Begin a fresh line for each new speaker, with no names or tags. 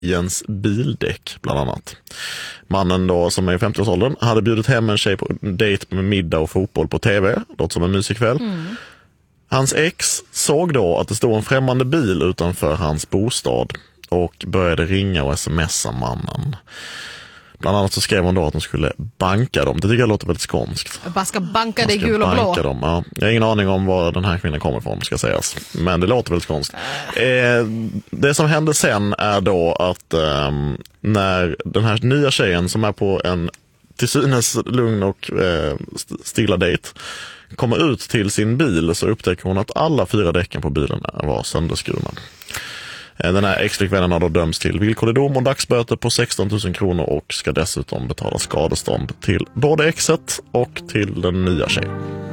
Jens bildäck bland annat. Mannen då, som är i 50-årsåldern, hade bjudit hem en tjej på dejt med middag och fotboll på tv. Låt som en mysig kväll. Hans ex såg då att det stod en främmande bil utanför hans bostad och började ringa och smsa mannen. Bland annat så skrev hon då att de skulle banka dem. Det tycker jag låter väldigt skånskt.
Jag bara ska banka det gul och blå.
Dem. Ja, jag har ingen aning om var den här kvinnan kommer ifrån, ska sägas. Men det låter väldigt skånskt. Det som hände sen är då att när den här nya tjejen som är på en till synes lugn och stilla dejt kommer ut till sin bil, så upptäcker hon att alla 4 däcken på bilen var sönderskurna. Den här ex-flickvännen har då dömts till villkorlig dom och dagsböter på 16 000 kronor och ska dessutom betala skadestånd till både exet och till den nya tjejen.